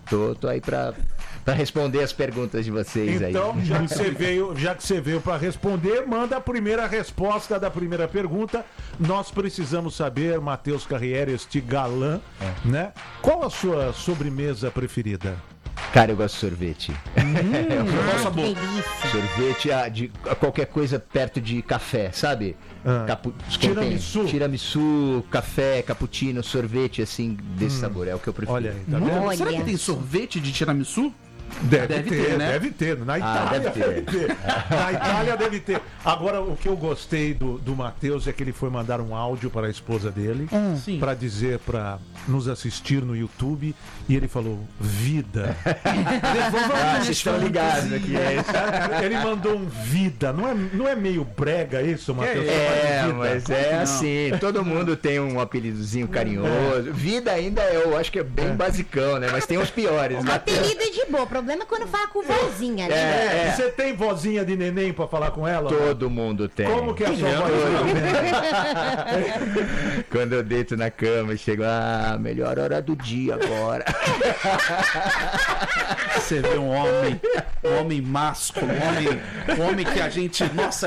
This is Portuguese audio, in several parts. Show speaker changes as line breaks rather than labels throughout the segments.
Tô aí pra responder as perguntas de vocês aí.
Então, já que você veio para responder, manda a primeira resposta da primeira pergunta. Nós precisamos saber, Matheus Carriere, este galã, né? Qual a sua sobremesa preferida?
Cara, eu gosto de sorvete.
Nossa, boa.
Sorvete de qualquer coisa perto de café, sabe? Tiramisu, café, cappuccino, sorvete, assim, desse sabor. É o que eu prefiro.
Olha aí, tá vendo?
Será que tem sorvete de tiramisu?
Deve ter,
né?
Deve ter. Na Itália deve ter. Na Itália deve ter. Agora, o que eu gostei do Matheus é que ele foi mandar um áudio para a esposa dele para dizer para nos assistir no YouTube e ele falou, vida.
Vocês estão ligados aqui.
Ele mandou um vida. Não é meio brega isso, Matheus?
Mas é assim. Todo mundo tem um apelidozinho carinhoso. Vida ainda eu acho que é bem basicão, né? Mas tem os piores.
O apelido é de boa. O problema é quando fala com vozinha, né?
Você tem vozinha de neném pra falar com ela?
Todo mundo tem.
Como que é a sua voz?
Quando eu deito na cama e chego, melhor hora do dia agora.
Você vê um homem másculo, um homem que a gente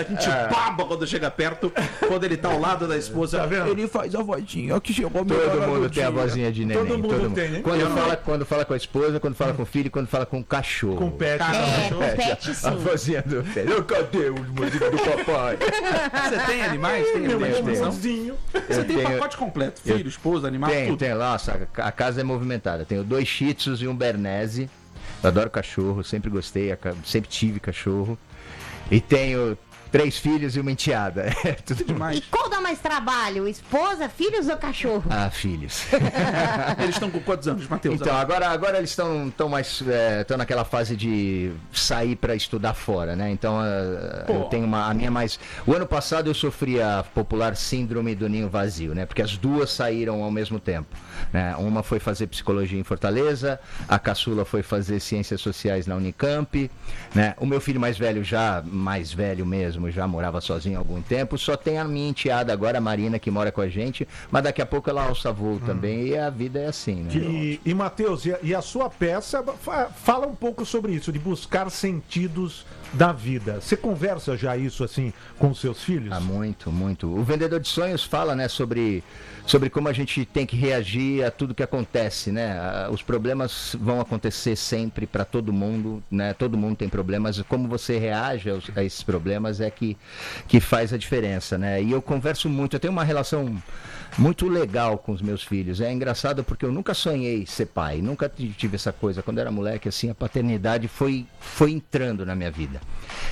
baba quando chega perto, quando ele tá ao lado da esposa.
Tá vendo?
Ele faz a vozinha, que chegou
Todo mundo tem a vozinha de neném.
Todo mundo tem, né?
Quando fala com a esposa, quando fala com o filho, quando fala com o cachorro.
Com o pet.
Com pet, sim.
A vozinha do pet. Cadê o músico do papai?
Você tem animais? Tem animais de estimação? Você tem o pacote completo? Filho, esposa, animal, tudo?
Tem lá, a casa é movimentada. Tenho 2 Shih Tzus e um Bernese. Eu adoro cachorro, sempre gostei, sempre tive cachorro. E tenho 3 filhos e uma enteada. É tudo
demais.
E qual dá mais trabalho? Esposa, filhos ou cachorro?
Filhos.
Eles estão com quantos anos, Matheus?
Então, agora eles estão mais. Estão naquela fase de sair para estudar fora, né? Então, eu tenho a minha mais. O ano passado eu sofri a popular síndrome do ninho vazio, né? Porque as duas saíram ao mesmo tempo. Né? Uma foi fazer psicologia em Fortaleza, a caçula foi fazer ciências sociais na Unicamp, né? O meu filho mais velho, já mais velho mesmo, já morava sozinho há algum tempo, só tem a minha enteada agora, a Marina, que mora com a gente, mas daqui a pouco ela alça voo também, e a vida é assim, né?
E Matheus, e a sua peça fala um pouco sobre isso, de buscar sentidos da vida. Você conversa já isso assim com seus filhos?
Muito. O Vendedor de Sonhos fala, né, sobre como a gente tem que reagir a tudo que acontece, né? Os problemas vão acontecer sempre para todo mundo, né? Todo mundo tem problemas. Como você reage a esses problemas é que faz a diferença, né? E eu converso muito, eu tenho uma relação muito legal com os meus filhos. É engraçado porque eu nunca sonhei ser pai, nunca tive essa coisa. Quando eu era moleque, assim, a paternidade foi entrando na minha vida.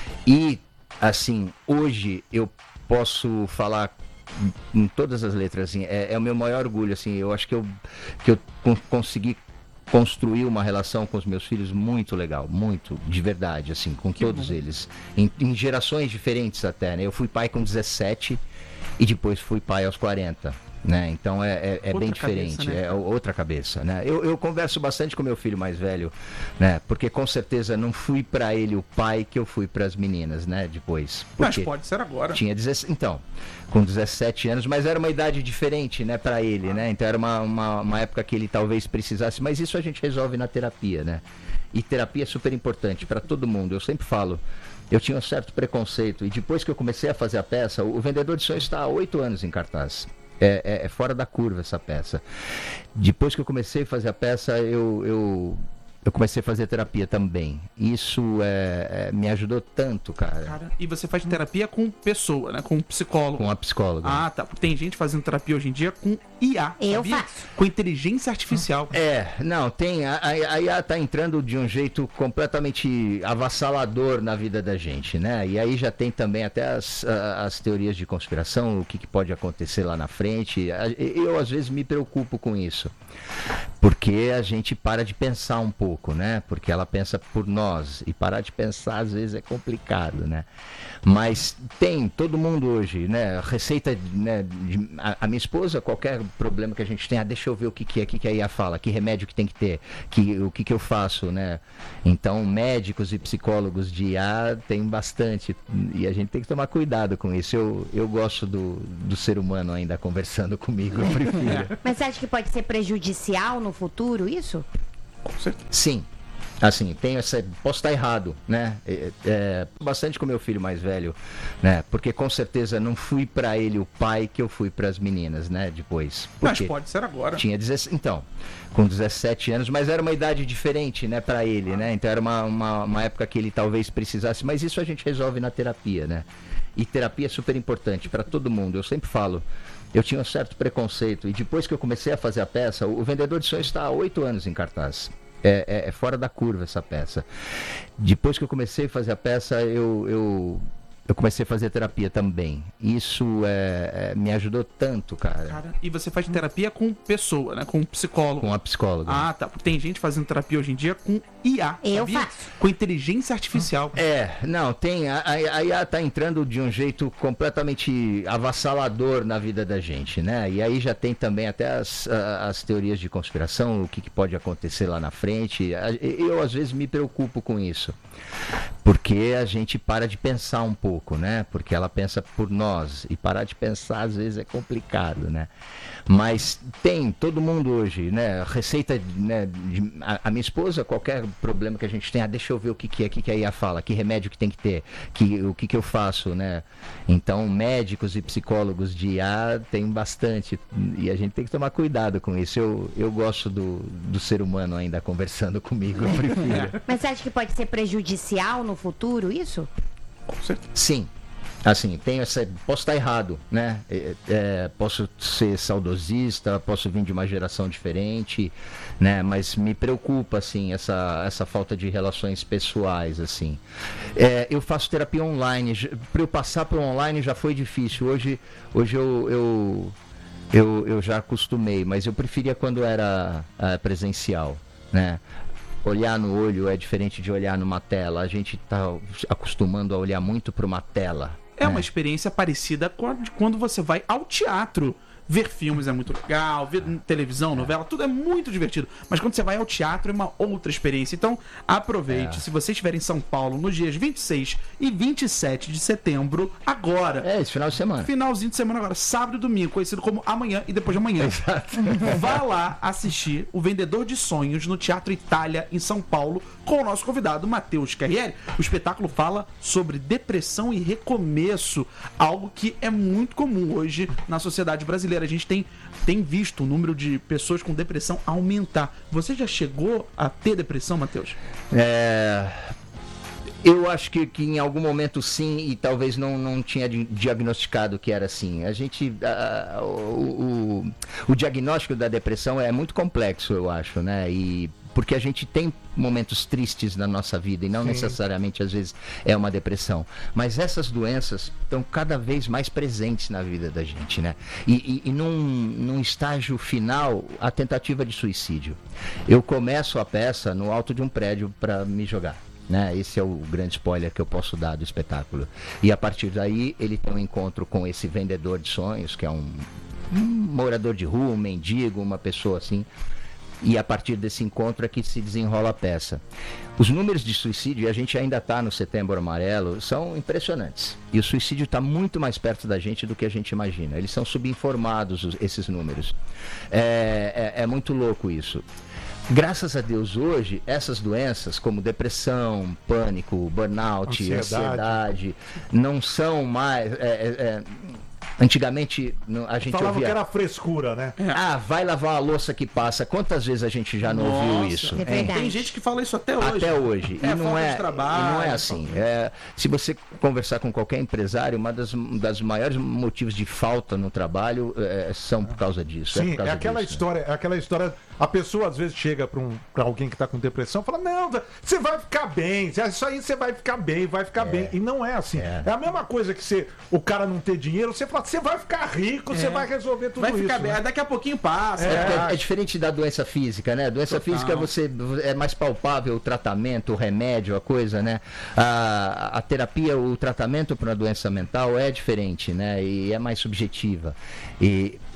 E, assim, hoje eu posso falar em todas as letras, assim, é o meu maior orgulho, assim, eu acho que eu consegui construir uma relação com os meus filhos muito legal, muito, de verdade, assim, com todos eles, em gerações diferentes até, né? Eu fui pai com 17 e depois fui pai aos 40. Né? Então é bem diferente, cabeça, né? É outra cabeça, né? Eu converso bastante com meu filho mais velho, né? Porque com certeza não fui para ele o pai que eu fui para as meninas, né? Depois.
Mas pode ser agora.
Tinha 17, então, com 17 anos, mas era uma idade diferente, né? Para ele, né? Então era uma época que ele talvez precisasse, mas isso a gente resolve na terapia, né? E terapia é super importante para todo mundo. Eu sempre falo. Eu tinha um certo preconceito e depois que eu comecei a fazer a peça, o Vendedor de Sonhos está há 8 anos em cartaz. É fora da curva essa peça. Depois que eu comecei a fazer a peça, eu comecei a fazer terapia também. Isso me ajudou tanto, cara.
E você faz terapia com pessoa, né? Com um psicólogo.
Com a psicóloga.
Ah, tá. Tem gente fazendo terapia hoje em dia com IA.
Eu
sabia?
faço.
Com inteligência artificial.
Não, tem. A IA tá entrando de um jeito completamente avassalador na vida da gente, né? E aí já tem também até as teorias de conspiração, o que pode acontecer lá na frente. Eu, às vezes, me preocupo com isso. Porque a gente para de pensar um pouco, né? Porque ela pensa por nós. E parar de pensar, às vezes, é complicado, né? Mas tem, todo mundo hoje, né? Receita, né? A minha esposa, qualquer problema que a gente tenha, deixa eu ver o que a IA fala, que remédio que tem que ter, o que eu faço, né? Então, médicos e psicólogos de IA tem bastante. E a gente tem que tomar cuidado com isso. Eu gosto do ser humano ainda conversando comigo, eu prefiro.
Mas você acha que pode ser prejudicial no futuro, isso?
Com certeza.
Sim. Assim, posso estar errado, né? Bastante com meu filho mais velho, né? Porque com certeza não fui para ele o pai que eu fui para as meninas, né? Depois.
Mas pode ser agora.
Então, com 17 anos, mas era uma idade diferente, né? Para ele, né? Então era uma época que ele talvez precisasse, mas isso a gente resolve na terapia, né? E terapia é super importante para todo mundo. Eu sempre falo. Eu tinha um certo preconceito e depois que eu comecei a fazer a peça, o Vendedor de Sonhos está há 8 anos em cartaz. É fora da curva essa peça. Depois que eu comecei a fazer a peça, eu comecei a fazer terapia também. Isso me ajudou tanto, cara.
E você faz terapia com pessoa, né? Com psicólogo.
Com a psicóloga.
Ah, tá. Porque tem gente fazendo terapia hoje em dia com IA.
Eu
sabia?
faço.
Com inteligência artificial.
Não, tem. A IA tá entrando de um jeito completamente avassalador na vida da gente, né? E aí já tem também até as teorias de conspiração, o que pode acontecer lá na frente. Eu, às vezes, me preocupo com isso. Porque a gente para de pensar um pouco, né? Porque ela pensa por nós. E parar de pensar, às vezes, é complicado, né? Mas tem, todo mundo hoje, né? Receita, né? A minha esposa, qualquer problema que a gente tenha, deixa eu ver o que a IA fala, que remédio que tem que ter, o que eu faço, né? Então, médicos e psicólogos de IA tem bastante. E a gente tem que tomar cuidado com isso. Eu gosto do ser humano ainda conversando comigo, eu prefiro.
Mas você acha que pode ser prejudicial no futuro, isso?
Sim. Assim, posso estar errado, né? Posso ser saudosista, posso vir de uma geração diferente, né? Mas me preocupa, assim, essa falta de relações pessoais, assim. Eu faço terapia online. Para eu passar para o online já foi difícil. Hoje eu já acostumei, mas eu preferia quando era presencial, né? Olhar no olho é diferente de olhar numa tela. A gente está acostumando a olhar muito para uma tela.
É uma experiência parecida com quando você vai ao teatro. Ver filmes é muito legal, ver televisão, novela, tudo é muito divertido. Mas quando você vai ao teatro é uma outra experiência. Então, aproveite. Se você estiver em São Paulo nos dias 26 e 27 de setembro, agora.
Esse final de semana.
Finalzinho de semana agora, sábado e domingo, conhecido como amanhã e depois de amanhã.
Exato.
Vá lá assistir o Vendedor de Sonhos no Teatro Itália, em São Paulo, com o nosso convidado, Matheus Carriere. O espetáculo fala sobre depressão e recomeço, algo que é muito comum hoje na sociedade brasileira. A gente tem visto o número de pessoas com depressão aumentar. Você já chegou a ter depressão, Matheus?
Eu acho que em algum momento sim, e talvez não tinha diagnosticado que era assim. A gente, o diagnóstico da depressão é muito complexo, eu acho, né? Porque a gente tem momentos tristes na nossa vida e não necessariamente, às vezes, é uma depressão. Mas essas doenças estão cada vez mais presentes na vida da gente, né? E num estágio final, a tentativa de suicídio. Eu começo a peça no alto de um prédio para me jogar. Né? Esse é o grande spoiler que eu posso dar do espetáculo. E a partir daí, ele tem um encontro com esse vendedor de sonhos, que é um morador de rua, um mendigo, uma pessoa assim. E a partir desse encontro é que se desenrola a peça. Os números de suicídio, e a gente ainda está no Setembro Amarelo, são impressionantes. E o suicídio está muito mais perto da gente do que a gente imagina. Eles são subinformados, esses números. É muito louco isso. Graças a Deus, hoje, essas doenças como depressão, pânico, burnout, ansiedade não são mais... Antigamente a gente
falava
ouvia...
que era frescura, né?
Vai lavar a louça que passa. Quantas vezes a gente já não ouviu isso?
É verdade.
Tem gente que fala isso até hoje.
Até hoje. E não é,
trabalho,
e não é assim. Se você conversar com qualquer empresário, uma das maiores motivos de falta no trabalho são por causa disso.
Sim,
por causa
aquela
disso,
história, aquela história. A pessoa às vezes chega para alguém que está com depressão e fala: não, você vai ficar bem, isso aí você vai ficar bem, vai ficar bem. E não é assim. É a mesma coisa que o cara não ter dinheiro, você fala: você vai ficar rico, você vai resolver tudo isso.
Vai ficar bem,
né?
Daqui a pouquinho passa.
É diferente da doença física, né? Doença física é mais palpável o tratamento, o remédio, a coisa, né? A terapia, o tratamento para uma doença mental é diferente, né? E é mais subjetiva. E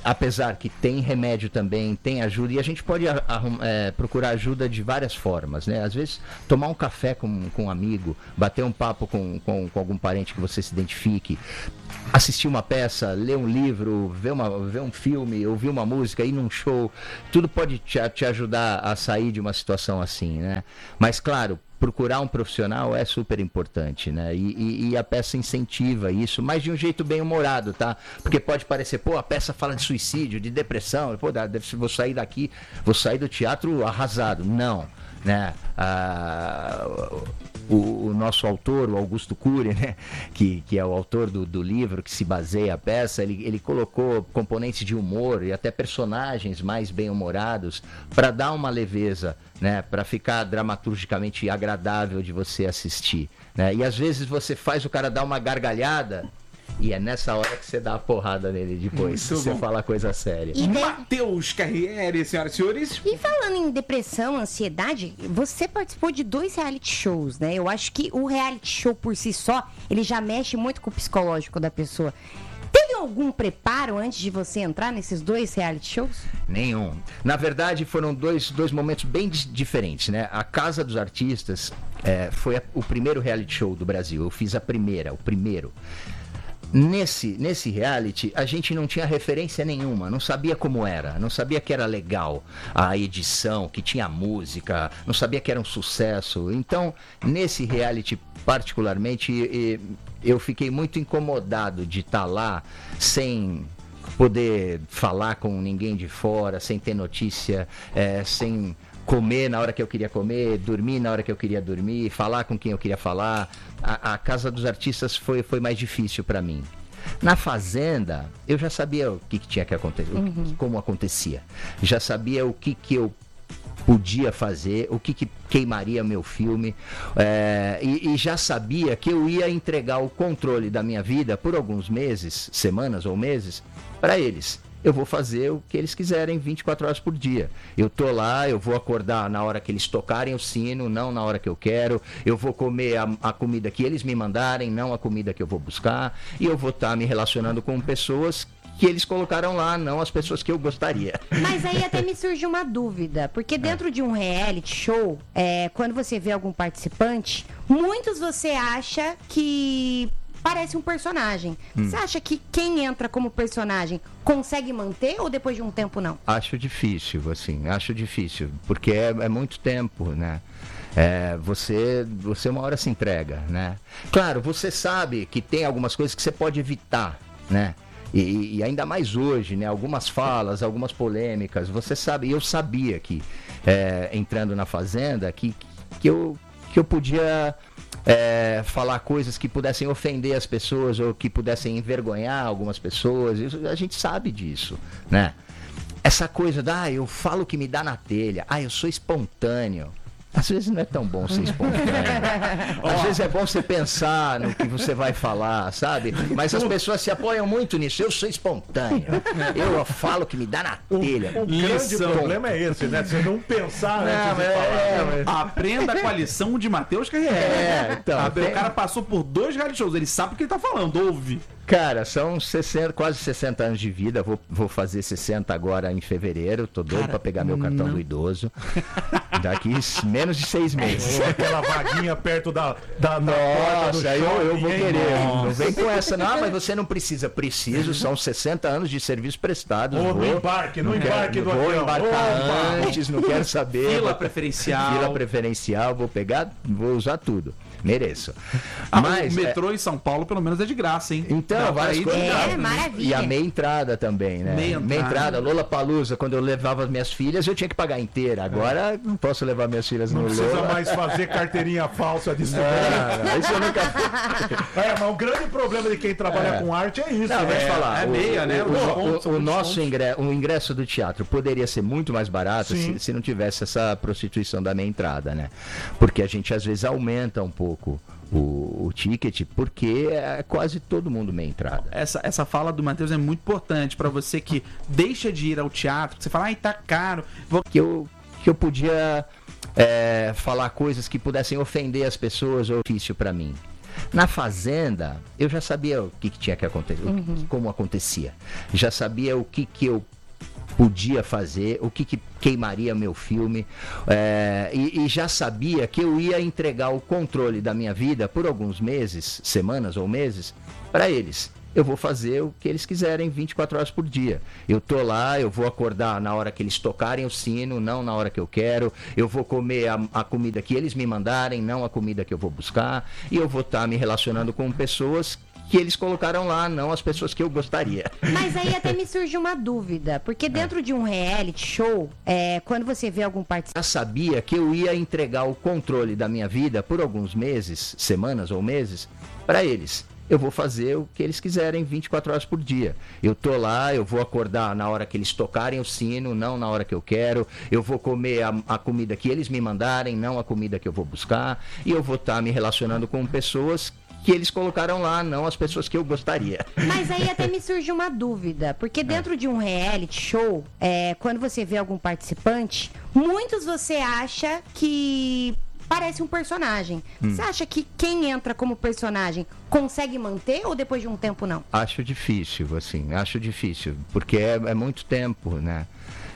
apesar que tem remédio também, tem ajuda, e a gente pode procurar ajuda de várias formas, né? Às vezes, tomar um café com um amigo, bater um papo com algum parente que você se identifique, assistir uma peça, ler um livro, ver um filme, ouvir uma música, ir num show, tudo pode te ajudar a sair de uma situação assim, né? Mas, claro, procurar um profissional é super importante, né? E a peça incentiva isso, mas de um jeito bem humorado, tá? Porque pode parecer, pô, a peça fala de suicídio, de depressão, pô, vou sair daqui, vou sair do teatro arrasado. Não, né? O nosso autor, o Augusto Cury, né? que é o autor do livro que se baseia a peça, ele colocou componentes de humor e até personagens mais bem-humorados para dar uma leveza, né? Para ficar dramaturgicamente agradável de você assistir, né? E às vezes você faz o cara dar uma gargalhada e é nessa hora que você dá a porrada nele depois, se você falar coisa séria.
Matheus Carriere, senhoras e senhores.
E falando em depressão, ansiedade, você participou de 2 reality shows, né? Eu acho que o reality show por si só, ele já mexe muito com o psicológico da pessoa. Teve algum preparo antes de você entrar nesses 2 reality shows?
Nenhum. Na verdade, foram dois momentos bem diferentes, né? A Casa dos Artistas foi o primeiro reality show do Brasil. Eu fiz o primeiro. Nesse reality, a gente não tinha referência nenhuma, não sabia como era, não sabia que era legal a edição, que tinha música, não sabia que era um sucesso. Então, nesse reality particularmente, eu fiquei muito incomodado de estar lá sem poder falar com ninguém de fora, sem ter notícia, sem comer na hora que eu queria comer, dormir na hora que eu queria dormir, falar com quem eu queria falar. A Casa dos Artistas foi mais difícil para mim. Na Fazenda, eu já sabia o que tinha que acontecer, como acontecia. Já sabia o que eu podia fazer, o que queimaria meu filme, e já sabia que eu ia entregar o controle da minha vida por alguns meses, semanas ou meses, para eles. Eu vou fazer o que eles quiserem 24 horas por dia. Eu tô lá, eu vou acordar na hora que eles tocarem o sino, não na hora que eu quero. Eu vou comer a comida que eles me mandarem, não a comida que eu vou buscar. E eu vou estar me relacionando com pessoas que eles colocaram lá, não as pessoas que eu gostaria.
Mas aí até me surge uma dúvida, porque dentro de um reality show, quando você vê algum participante, muitos você acha que parece um personagem. Você acha que quem entra como personagem consegue manter ou depois de um tempo não?
Acho difícil, porque é muito tempo, né? Você uma hora se entrega, né? Claro, você sabe que tem algumas coisas que você pode evitar, né? E ainda mais hoje, né? Algumas falas, algumas polêmicas, você sabe, eu sabia que entrando na Fazenda que eu podia falar coisas que pudessem ofender as pessoas ou que pudessem envergonhar algumas pessoas. A gente sabe disso, né? Essa coisa eu falo o que me dá na telha, eu sou espontâneo. Às vezes não é tão bom ser espontâneo. Às vezes é bom você pensar no que você vai falar, sabe? Mas as pessoas se apoiam muito nisso. Eu sou espontâneo. Eu falo que me dá na telha.
O grande problema é esse, né? Você não pensar antes de falar.
Aprenda com a lição de Matheus Carriere.
Então,
o cara passou por 2 reality shows. Ele sabe o que ele tá falando. Ouve.
Cara, são quase 60 anos de vida. Vou fazer 60 agora em fevereiro. Tô doido pra pegar meu cartão do idoso. Daqui menos de 6 meses.
Ou aquela vaguinha perto da porta do
Nossa, aí eu vou querer.
Nossa.
Não vem com essa, não, mas você não precisa. Preciso, são 60 anos de serviço prestado.
Ou no embarque do avião.
Vou embarcar antes, não quero saber.
Fila preferencial.
Vou usar tudo. Mereço.
Mas o metrô em São Paulo, pelo menos, é de graça, hein?
Então, várias coisas.
Maravilha.
E a meia entrada também, né? Meia entrada. Lollapalooza, quando eu levava as minhas filhas, eu tinha que pagar inteira. Agora, não posso levar minhas filhas no Lola.
Não precisa mais fazer carteirinha falsa de estudante.
Isso eu nunca...
Mas o grande problema de quem trabalha com arte é isso.
Não, vou te falar.
Meia, né?
O nosso ingresso do teatro poderia ser muito mais barato se não tivesse essa prostituição da meia entrada, né? Porque a gente, às vezes, aumenta um pouco o ticket, porque quase todo mundo meia entrada.
Essa fala do Matheus é muito importante para você que deixa de ir ao teatro, que você fala, tá caro.
Que eu podia falar coisas que pudessem ofender as pessoas ou difícil para mim. Na Fazenda, eu já sabia o que tinha que acontecer, como acontecia. Já sabia o que eu podia fazer, o que queimaria meu filme, e já sabia que eu ia entregar o controle da minha vida por alguns meses, semanas ou meses, para eles. Eu vou fazer o que eles quiserem 24 horas por dia. Eu tô lá, eu vou acordar na hora que eles tocarem o sino, não na hora que eu quero. Eu vou comer a comida que eles me mandarem, não a comida que eu vou buscar. E eu vou estar me relacionando com pessoas que eles colocaram lá, não as pessoas que eu gostaria.
Mas aí até me surge uma dúvida, porque dentro de um reality show, quando você vê algum participante...
Já sabia que eu ia entregar o controle da minha vida por alguns meses, semanas ou meses, para eles. Eu vou fazer o que eles quiserem 24 horas por dia. Eu tô lá, eu vou acordar na hora que eles tocarem o sino, não na hora que eu quero. Eu vou comer a comida que eles me mandarem, não a comida que eu vou buscar. E eu vou estar me relacionando com pessoas que eles colocaram lá, não as pessoas que eu gostaria.
Mas aí até me surge uma dúvida, porque dentro de um reality show, quando você vê algum participante, muitos você acha que parece um personagem. Você acha que quem entra como personagem consegue manter ou depois de um tempo não?
Acho difícil, porque é muito tempo, né?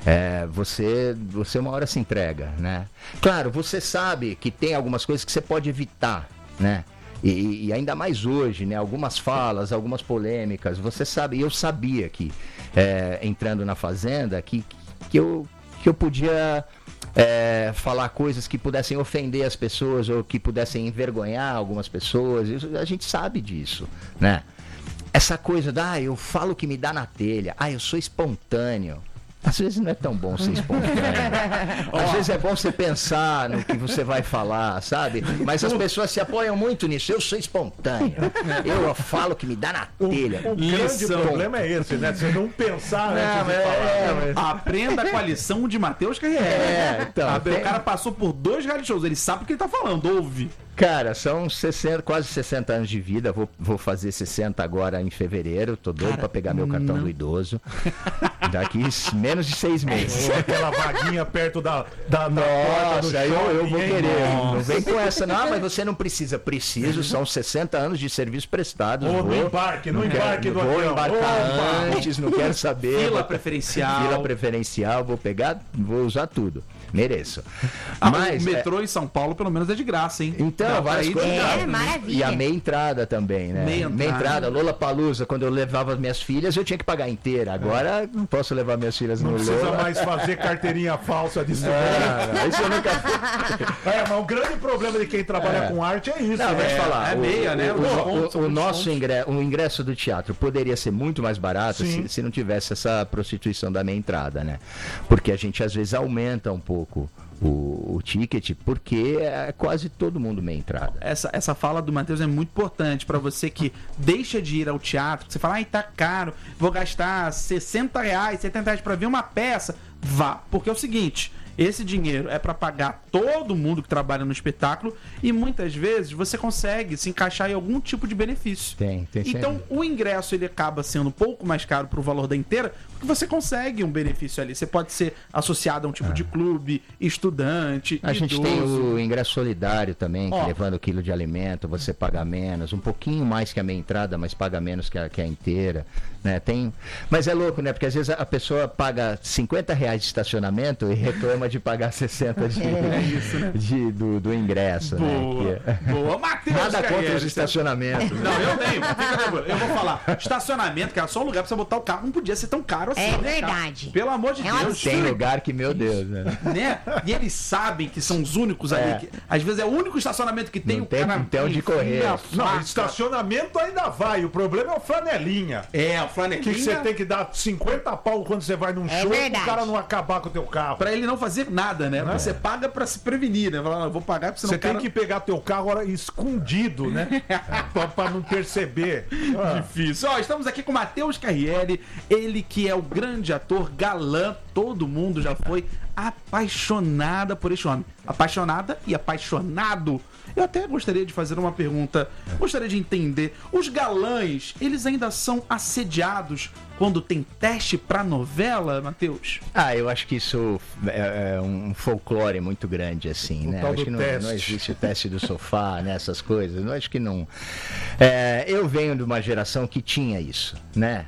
Você uma hora se entrega, né? Claro, você sabe que tem algumas coisas que você pode evitar, né? E ainda mais hoje, né? Algumas falas, algumas polêmicas, você sabe, eu sabia que entrando na Fazenda que eu podia falar coisas que pudessem ofender as pessoas ou que pudessem envergonhar algumas pessoas. A gente sabe disso, né? Essa coisa eu falo o que me dá na telha, eu sou espontâneo. Às vezes não é tão bom ser espontâneo. Às vezes é bom você pensar no que você vai falar, sabe? Mas as pessoas se apoiam muito nisso. Eu sou espontâneo. Eu falo que me dá na telha.
O grande problema é esse, né? Você não pensar antes de falar.
Aprenda com a lição de Matheus Carriere.
Então,
o cara passou por 2 reality shows. Ele sabe o que ele tá falando. Ouve.
Cara, são quase 60 anos de vida. Vou fazer 60 agora em fevereiro. Tô doido pra pegar meu cartão do idoso. Daqui menos de 6 meses.
Aquela vaguinha perto da porta do
shopping, eu vou querer.
Nossa.
Não vem com essa, não, mas você não precisa. Preciso, são 60 anos de serviço prestado.
No embarque do avião.
Vou embarcar antes, não quero saber.
Fila preferencial.
Vou usar tudo. Mereço.
Mas o metrô em São Paulo, pelo menos, é de graça, hein?
Então, várias coisas.
Maravilha.
E a meia entrada também, né? Meia entrada. Lollapalooza, quando eu levava minhas filhas, eu tinha que pagar inteira. Agora não posso levar minhas filhas no Lola.
Não precisa mais fazer carteirinha falsa de segurança.
Isso eu nunca fiz.
Mas o grande problema de quem trabalha com arte é isso.
Não, mas falar.
Meia, né?
O nosso ingresso do teatro poderia ser muito mais barato se não tivesse essa prostituição da meia entrada, né? Porque a gente às vezes aumenta um pouco o ticket, porque quase todo mundo meia entrada.
Essa fala do Matheus é muito importante para você que deixa de ir ao teatro. Você fala, tá caro, vou gastar R$60, R$70 para ver uma peça. Vá, porque é o seguinte, esse dinheiro é para pagar todo mundo que trabalha no espetáculo e muitas vezes você consegue se encaixar em algum tipo de benefício.
Tem
então
sempre.
O ingresso ele acaba sendo um pouco mais caro pro valor da inteira, porque você consegue um benefício ali. Você pode ser associado a um tipo de clube, estudante,
A gente tem
idoso.
o ingresso solidário também, que levando quilo de alimento, você paga menos, um pouquinho mais que a meia entrada, mas paga menos que a inteira, né? Mas é louco, né? Porque às vezes a pessoa paga R$50 de estacionamento e reclama de pagar 60 do ingresso.
Boa, Matheus!
Nada contra os estacionamentos.
Não, eu tenho. Eu vou falar. Estacionamento, que era só um lugar pra você botar o carro, não podia ser tão caro assim.
É
né,
verdade.
Cara? Pelo amor de Deus.
Tem lugar que, meu Deus, né?
E eles sabem que são os únicos ali. Que, às vezes é o único estacionamento que tem
não
o cara.
Não tem onde correr.
Não, estacionamento ainda vai. O problema é o flanelinha.
O flanelinha.
Que você tem que dar 50 pau quando você vai num show
verdade.
o cara não acabar com o teu carro.
Pra ele não fazer nada, né? Você paga pra se prevenir, né? Eu vou pagar pra
você tem que pegar teu carro escondido, né? pra não perceber.
Difícil. Estamos aqui com o Matheus Carriere, ele que é o grande ator galã, todo mundo já foi apaixonada por este homem. Apaixonada e apaixonado. Eu até gostaria de fazer uma pergunta, gostaria de entender, os galãs, eles ainda são assediados quando tem teste pra novela, Matheus?
Eu acho que isso é um folclore muito grande, assim, né? Acho que não existe o teste do sofá, né? Essas coisas, eu acho que não... eu venho de uma geração que tinha isso, né?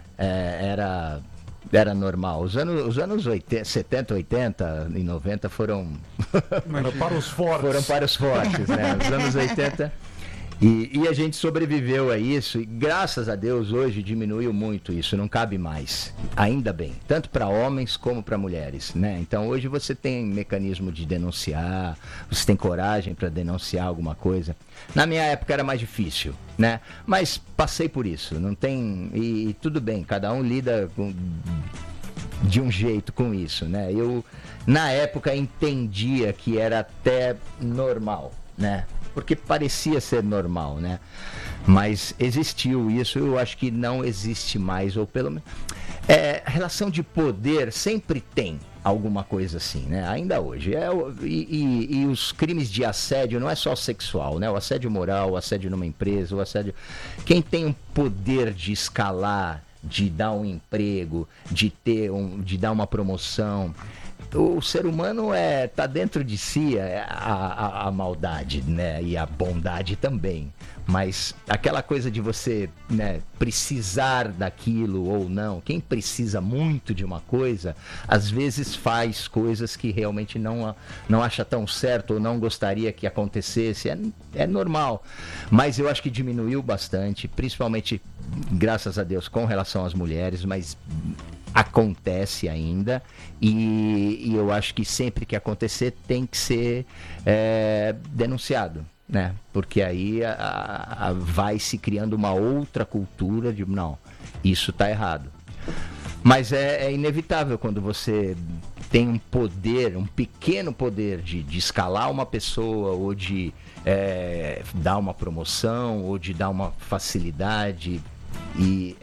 Era normal. Os anos 70, 80 e 90 foram
para os fortes.
Foram para os fortes, né? Os anos 80. E a gente sobreviveu a isso e graças a Deus hoje diminuiu muito isso, não cabe mais, ainda bem, tanto para homens como para mulheres, né? Então hoje você tem mecanismo de denunciar, você tem coragem para denunciar alguma coisa. Na minha época era mais difícil, né? Mas passei por isso, não tem... E tudo bem, cada um lida de um jeito com isso, né? Eu, na época, entendia que era até normal, né? Porque parecia ser normal, né? Mas existiu isso, eu acho que não existe mais, ou pelo menos... relação de poder sempre tem alguma coisa assim, né? Ainda hoje. E os crimes de assédio não é só sexual, né? O assédio moral, o assédio numa empresa, o assédio... Quem tem um poder de escalar, de dar um emprego, de dar uma promoção... O ser humano tá dentro de si a maldade, né? E a bondade também. Mas aquela coisa de você, né, precisar daquilo ou não, quem precisa muito de uma coisa, às vezes faz coisas que realmente não acha tão certo ou não gostaria que acontecesse. É normal. Mas eu acho que diminuiu bastante, principalmente, graças a Deus, com relação às mulheres, mas... acontece ainda e eu acho que sempre que acontecer tem que ser denunciado, né? Porque aí vai se criando uma outra cultura de não, isso está errado. Mas é inevitável quando você tem um poder, um pequeno poder de escalar uma pessoa ou de dar uma promoção ou de dar uma facilidade e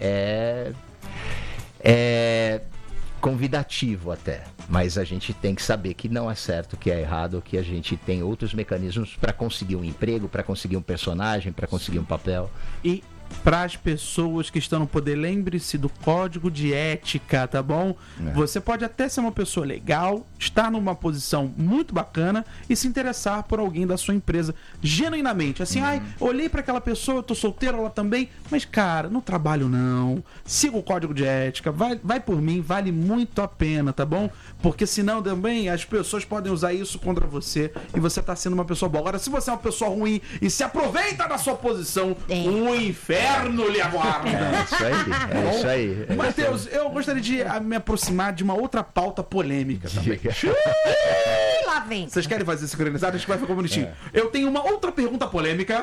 convidativo até, mas a gente tem que saber que não é certo, que é errado, que a gente tem outros mecanismos para conseguir um emprego, para conseguir um personagem, para conseguir um papel.
E para as pessoas que estão no poder, lembre-se do código de ética, tá bom? Você pode até ser uma pessoa legal, estar numa posição muito bacana e se interessar por alguém da sua empresa genuinamente, assim, olhei para aquela pessoa, eu tô solteiro, ela também, mas cara, não trabalho não, siga o código de ética, vai por mim, vale muito a pena, tá bom? Porque senão também as pessoas podem usar isso contra você e você tá sendo uma pessoa boa. Agora, se você é uma pessoa ruim e se aproveita da sua posição, o inferno lhe aguarda.
Isso aí.
Matheus, eu gostaria de me aproximar de uma outra pauta polêmica também.
Lá vem.
Vocês querem fazer sincronizado? Acho que vai ficar bonitinho. Eu tenho uma outra pergunta polêmica.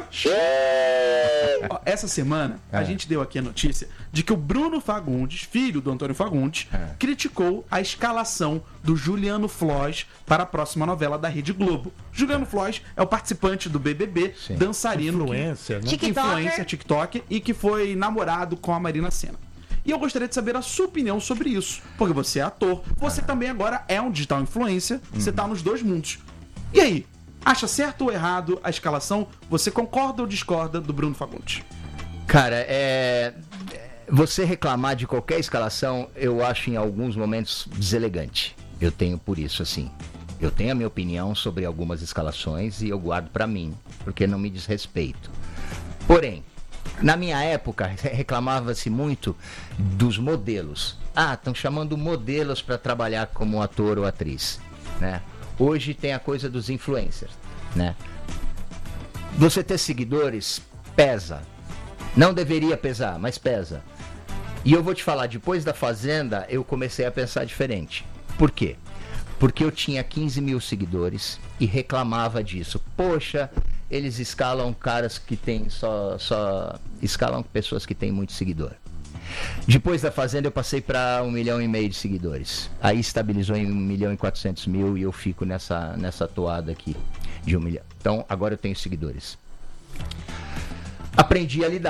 Essa semana, a gente deu aqui a notícia de que o Bruno Fagundes, filho do Antônio Fagundes, criticou a escalação do Juliano Floss para a próxima novela da Rede Globo. Juliano Floss é o participante do BBB, dançarino,
influencer, né?
Influencer, TikTok, e que foi namorado com a Marina Sena. E eu gostaria de saber a sua opinião sobre isso, porque você é ator, você também agora é um digital influencer, você tá nos dois mundos. E aí, acha certo ou errado a escalação? Você concorda ou discorda do Bruno Fagundes?
Cara, você reclamar de qualquer escalação, eu acho em alguns momentos deselegante. Eu tenho por isso, assim. Eu tenho a minha opinião sobre algumas escalações e eu guardo pra mim, porque não me diz respeito. Porém, na minha época, reclamava-se muito dos modelos. Estão chamando modelos para trabalhar como ator ou atriz, né? Hoje tem a coisa dos influencers, né? Você ter seguidores pesa. Não deveria pesar, mas pesa. E eu vou te falar, depois da Fazenda, eu comecei a pensar diferente. Por quê? Porque eu tinha 15 mil seguidores e reclamava disso. Poxa, eles escalam caras que tem só escalam pessoas que têm muito seguidor. Depois da Fazenda eu passei para 1,5 milhão de seguidores. Aí estabilizou em 1.400.000 e eu fico nessa toada aqui de 1 milhão. Então agora eu tenho seguidores. Aprendi a lidar.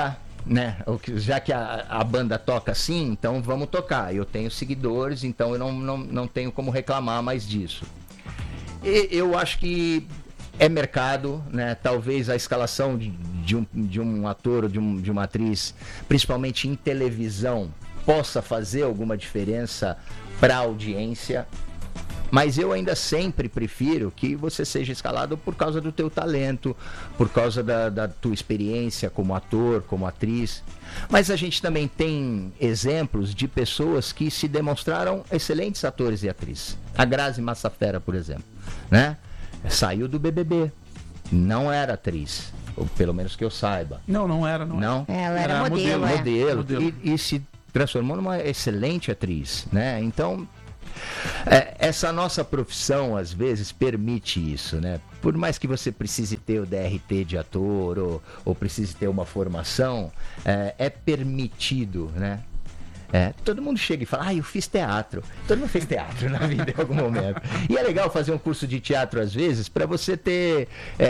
né? Já que a banda toca assim, então vamos tocar. Eu tenho seguidores, então eu não tenho como reclamar mais disso. E eu acho que é mercado, né? Talvez a escalação de um ator ou de uma atriz, principalmente em televisão, possa fazer alguma diferença para a audiência. Mas eu ainda sempre prefiro que você seja escalado por causa do teu talento, por causa da tua experiência como ator, como atriz. Mas a gente também tem exemplos de pessoas que se demonstraram excelentes atores e atrizes. A Grazi Massafera, por exemplo, né? Saiu do BBB, não era atriz, ou pelo menos que eu saiba.
Não era.
Não?
Ela era modelo.
E se transformou numa excelente atriz, né? Então... essa nossa profissão às vezes permite isso, né? Por mais que você precise ter o DRT de ator ou precise ter uma formação, é permitido, né? Todo mundo chega e fala, eu fiz teatro. Todo mundo fez teatro na vida em algum momento. E é legal fazer um curso de teatro às vezes para você ter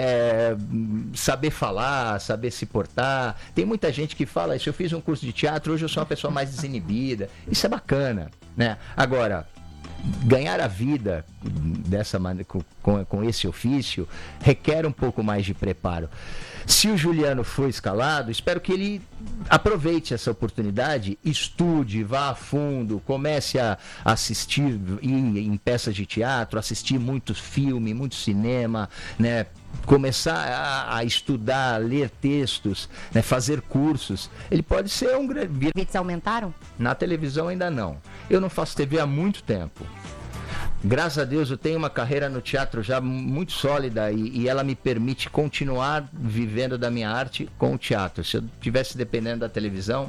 saber falar, saber se portar. Tem muita gente que fala, se eu fiz um curso de teatro, hoje eu sou uma pessoa mais desinibida. Isso é bacana, né? Agora, ganhar a vida dessa maneira, com esse ofício requer um pouco mais de preparo. Se o Juliano for escalado, espero que ele aproveite essa oportunidade, estude, vá a fundo, comece a assistir em peças de teatro, assistir muito filme, muito cinema, né? Começar a estudar, a ler textos, né? Fazer cursos. Ele pode ser um grande...
Vídeos aumentaram?
Na televisão ainda não. Eu não faço TV há muito tempo. Graças a Deus eu tenho uma carreira no teatro já muito sólida e ela me permite continuar vivendo da minha arte com o teatro. Se eu estivesse dependendo da televisão...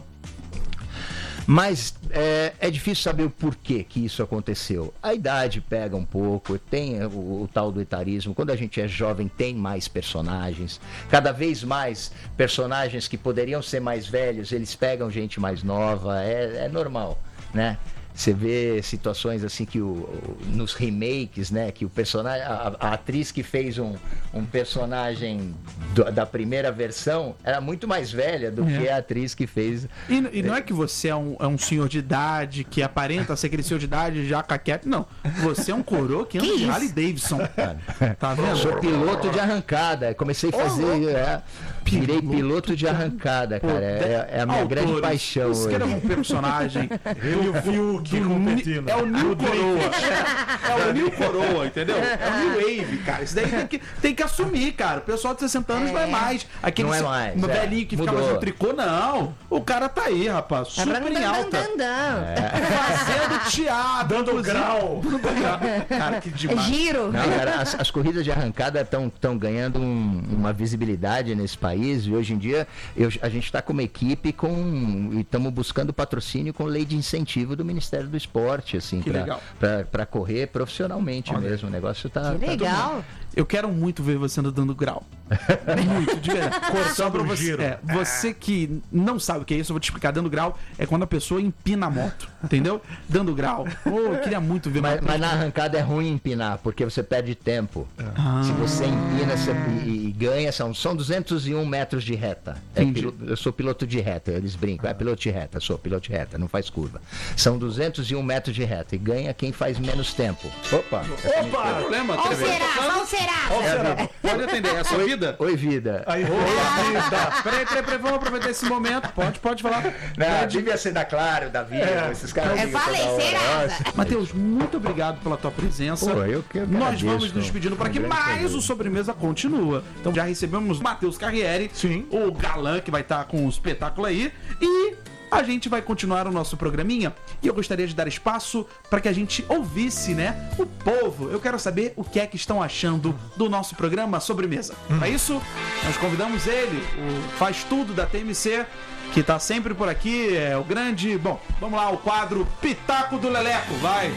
Mas é difícil saber o porquê que isso aconteceu. A idade pega um pouco, tem o tal do etarismo. Quando a gente é jovem, tem mais personagens. Cada vez mais personagens que poderiam ser mais velhos, eles pegam gente mais nova. É normal, né? Você vê situações assim que nos remakes, né? Que o personagem, a atriz que fez um personagem da primeira versão era muito mais velha do que a atriz que fez.
E não é que você é um senhor de idade, que aparenta ser aquele senhor de idade já caquete. Não. Você é um coroa que anda de Harley Davidson. Tá vendo?
Eu sou piloto de arrancada. Comecei a fazer. Virei piloto de arrancada, cara. É a minha grande paixão.
Isso que era um personagem.
Eu e o Fiuk competindo.
É o Nil Coroa. É o Nil Coroa, entendeu? É o New Wave, cara. Isso daí tem que assumir, cara. O pessoal de 60 anos não é mais. Aquele
não é mais.
velhinho que ficava no tricô, não. O cara tá aí, rapaz. Super em alta. Fazendo teatro.
Dando grau.
Cara, que demais.
Giro.
Não, cara, as corridas de arrancada estão ganhando uma visibilidade nesse país. E hoje em dia a gente está com uma equipe e estamos buscando patrocínio com lei de incentivo do Ministério do Esporte, assim, para correr profissionalmente mesmo. O negócio tá.
Que legal.
Eu quero muito ver você dando grau. Muito, de verdade. Só pra você. Você que não sabe o que é isso, eu vou te explicar. Dando grau é quando a pessoa empina a moto, entendeu? Dando grau. Eu queria muito ver.
Mas na arrancada é ruim empinar, porque você perde tempo. Se você empina e ganha, são 201 metros de reta. Eu sou piloto de reta, eles brincam. É piloto de reta, sou piloto de reta, não faz curva. São 201 metros de reta e ganha quem faz menos tempo. Opa!
Problema,
Qual será?
Pode atender, é a sua vida?
Oi, vida.
Aí, vida.
Peraí, vamos aproveitar esse momento. Pode falar.
Não, devia ser da Claro, da Vida, esses caras.
Eu falei, será?
Matheus, muito obrigado pela tua presença. Nós vamos nos despedindo para que mais o Sobremesa continua. Então já recebemos o Matheus Carriere, o galã que vai estar com o espetáculo aí. E a gente vai continuar o nosso programinha e eu gostaria de dar espaço para que a gente ouvisse, né, o povo. Eu quero saber o que é que estão achando do nosso programa Sobremesa. Para isso, nós convidamos ele, o Faz Tudo da TMC, que tá sempre por aqui, é o grande... Bom, vamos lá, o quadro Pitaco do Leleco, vai!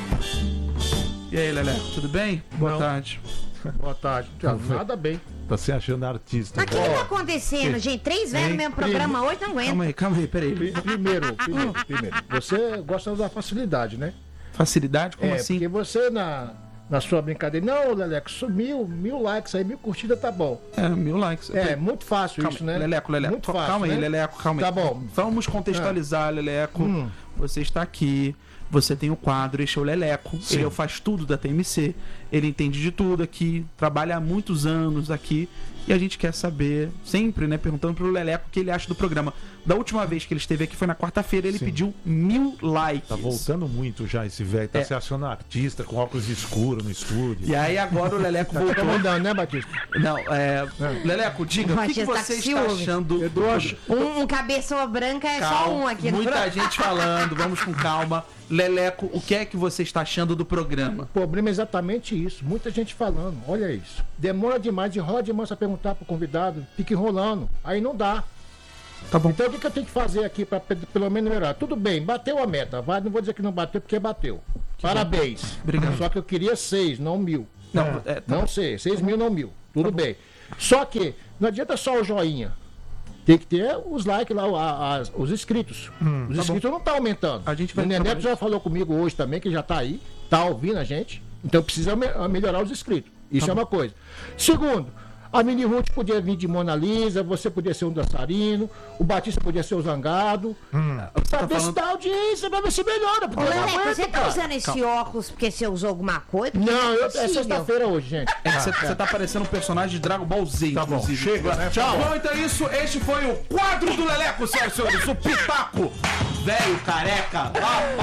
E aí, Leleco, tudo bem? Boa tarde.
Boa tarde. Nada bem.
Tá se achando artista.
Mas o que tá acontecendo, gente? 3 velhos no mesmo programa hoje, não aguento.
Calma aí, peraí.
Primeiro, você gosta da facilidade, né?
Facilidade? Como assim?
Porque você na sua brincadeira. Não, Leleco, sumiu 1.000 likes aí, 1.000 curtidas, tá bom.
1.000 likes.
É, muito fácil
Calma,
isso, né?
Leleco.
Muito fácil,
Calma aí,
né?
Leleco, calma aí.
Tá bom.
Vamos contextualizar, Leleco. Você está aqui, você tem o quadro, este é o Leleco.
Sim.
Ele faz tudo da TMC. Ele entende de tudo aqui, trabalha há muitos anos aqui. E a gente quer saber, sempre, né, perguntando pro Leleco o que ele acha do programa. Da última vez que ele esteve aqui foi na quarta-feira, ele pediu 1.000 likes.
Tá voltando muito já esse velho. Tá se achando artista com óculos escuros no estúdio.
E aí agora o Leleco voltou.
Tá mandando, né, Batista?
Não, Leleco, diga, o que
Batista
você
tá
está
ciúme.
achando?
Um cabeça branca é só um aqui no
Muita gente falando, vamos com calma. Leleco, o que é que você está achando do programa?
O problema é exatamente isso. Muita gente falando, olha isso. Demora demais, de roda de mansa perguntar pro convidado, fica enrolando. Aí não dá.
Tá bom.
Então o que eu tenho que fazer aqui para pelo menos melhorar? Tudo bem, bateu a meta. Vai, não vou dizer que não bateu, porque bateu. Parabéns.
Obrigado.
Só que eu queria 6, não 1.000.
Não,
Não sei, 6.000, não 1.000. Tudo bem. Só que não adianta só o joinha. Tem que ter os likes lá, os inscritos. Os inscritos não estão aumentando.
A gente vai
o Neneto
trabalhar.
já falou comigo hoje também, que já está aí, está ouvindo a gente. Então precisa melhorar os inscritos. Isso é uma coisa. Segundo, a Mini Ruth podia vir de Mona Lisa, você podia ser um dançarino, o Batista podia ser o Zangado. Pra ver se dá audiência, pra ver se melhora.
Ô,
Porque não
Leleco,
aguenta,
você tá
cara.
usando esse óculos porque você usou alguma coisa? Porque
Não, é
possível.
sexta-feira hoje, gente.
Você tá parecendo um personagem de Dragon Ball Z,
Tá bom,
inclusive.
chega, né?
Tchau. Bom, então é isso. Este foi o quadro do Leleco, senhoras e senhores. O Pitaco. Velho, careca.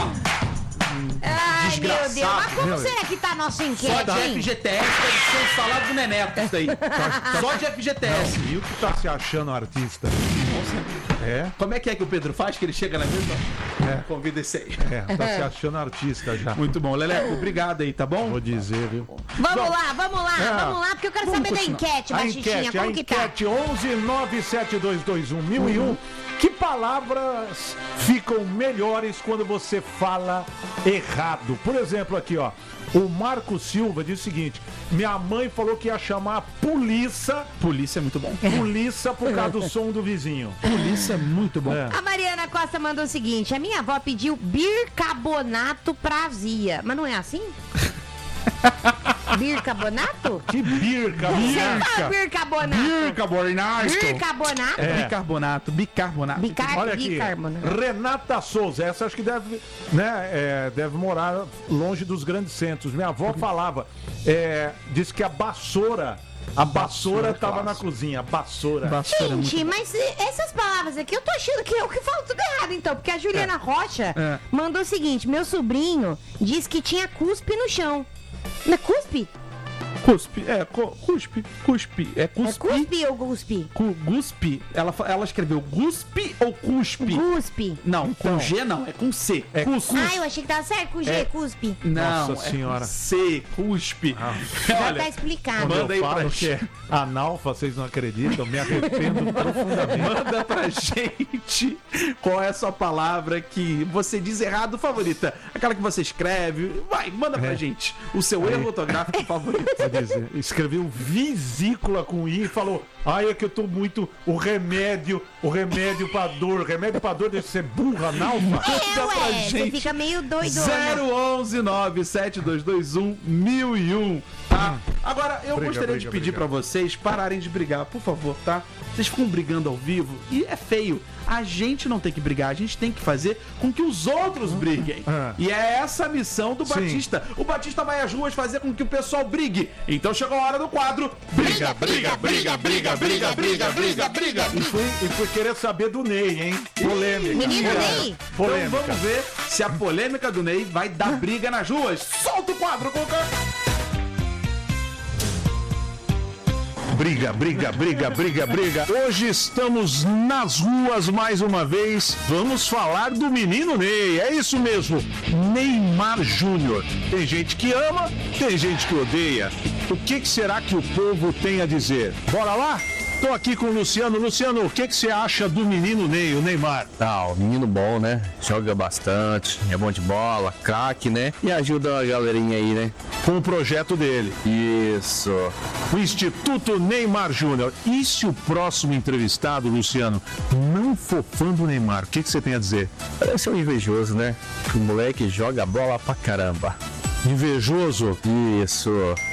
Ai,
Desgraçado.
meu Deus. Mas como será que tá a nossa
Só
enquete,
de
hein?
FGTS deve ser o salário do Neneco, isso aí. Só de FGTS.
E o que tá se achando artista? É?
Como é que o Pedro faz? Que ele chega na mesa? Convida esse aí.
Tá se achando artista já.
Muito bom. Leleco, obrigado aí, tá bom?
Vou dizer, viu?
Vamos lá, porque eu quero saber da enquete,
A
Baixinha.
enquete,
Como que tá?
11 97221 1001. Que palavras ficam melhores quando você fala errado? Por exemplo, aqui, ó. O Marco Silva diz o seguinte: minha mãe falou que ia chamar a polícia
Polícia é muito bom.
por causa do som do vizinho.
Polícia é muito bom.
É.
A Mariana Costa mandou o seguinte: a minha avó pediu bicarbonato pra azia. Mas não é assim? Bicarbonato?
Que birca,
Você fala
birca.
bicarbonato. Bicarbonato?
Bicarbonato.
Olha aqui,
Bicarbonato.
Renata Souza, essa acho que deve, né, deve morar longe dos grandes centros. Minha avó falava, disse que a vassoura tava na cozinha, vassoura.
Gente, mas essas palavras aqui, eu tô achando que eu que falo tudo errado, então. Porque a Juliana Rocha mandou o seguinte: meu sobrinho disse que tinha cuspe no chão. Não é cuspe?
Cuspe. É cuspe.
É cuspe ou guspe?
Guspe. Ela escreveu guspe ou cuspe?
Guspe.
Não, com G não, é com C. É cuspe.
Ah, eu achei que tava certo com G, cuspe.
Não,
Nossa senhora.
É com C, cuspe.
Já tá explicado.
Manda aí
Eu falo
pra
que é analfa, vocês não acreditam, me arrependo profundamente.
Manda pra gente qual é a sua palavra que você diz errado favorita. Aquela que você escreve. Vai, manda pra gente o seu erro ortográfico favorito.
Quer dizer, escreveu vesícula com I e falou: ai, é que eu tô muito. O remédio pra dor deve ser burra, analfa.
Manda pra
Você
gente.
fica meio doido.
011 97221 1001, tá? Agora, eu gostaria de pedir pra vocês pararem de brigar, por favor, tá? Vocês ficam brigando ao vivo e é feio. A gente não tem que brigar, a gente tem que fazer com que os outros briguem. E é essa a missão do Batista. O Batista vai às ruas fazer com que o pessoal brigue. Então chegou a hora do quadro. Briga, briga, briga, briga, briga, briga, briga, briga.
E fui querer saber do Ney, hein? Polêmica.
Menino Ney?
Então
Polêmica.
vamos ver se a polêmica do Ney vai dar briga nas ruas. Solta o quadro, Cuca.
Briga, briga, briga, briga, briga. Hoje estamos nas ruas mais uma vez. Vamos falar do menino Ney. É isso mesmo, Neymar Júnior. Tem gente que ama, tem gente que odeia. O que será que o povo tem a dizer? Bora lá? Tô aqui com o Luciano. Luciano, o que você acha do menino Ney, o Neymar?
Ah, o menino bom, né? Joga bastante, é bom de bola, craque, né? E ajuda a galerinha aí, né?
Com o projeto dele.
Isso.
O Instituto Neymar Júnior. E se o próximo entrevistado, Luciano, não for fã do Neymar, o que você tem a dizer?
Parece um invejoso, né? O moleque joga bola pra caramba.
Invejoso?
Isso.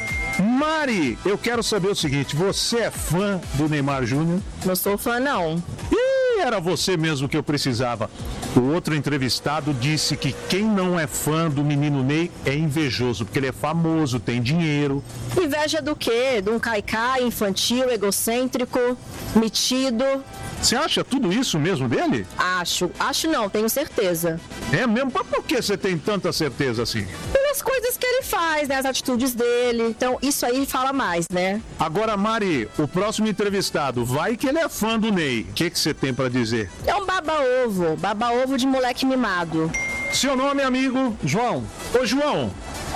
Mari, eu quero saber o seguinte, você é fã do Neymar Júnior?
Não sou fã, não.
Ih, era você mesmo que eu precisava. O outro entrevistado disse que quem não é fã do menino Ney é invejoso, porque ele é famoso, tem dinheiro.
Inveja do quê? De um caicai infantil, egocêntrico, metido.
Você acha tudo isso mesmo dele?
Acho não, tenho certeza.
É mesmo? Mas por que você tem tanta certeza assim?
Pelas coisas que ele faz, né? As atitudes dele. Então, isso aí fala mais, né?
Agora, Mari, o próximo entrevistado, vai que ele é fã do Ney. O que você tem pra dizer?
É um baba-ovo de moleque mimado.
Seu nome, amigo?
João,
Ô, João,